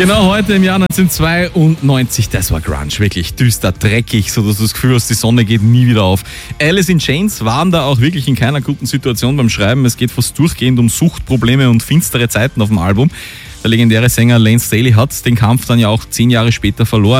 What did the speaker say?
Genau heute im Jahr 1992, das war Grunge, wirklich düster, dreckig, so dass du das Gefühl hast, die Sonne geht nie wieder auf. Alice in Chains waren da auch wirklich in keiner guten Situation beim Schreiben. Es geht fast durchgehend um Suchtprobleme und finstere Zeiten auf dem Album. Der legendäre Sänger Lance Staley hat den Kampf dann ja auch 10 Jahre später verloren.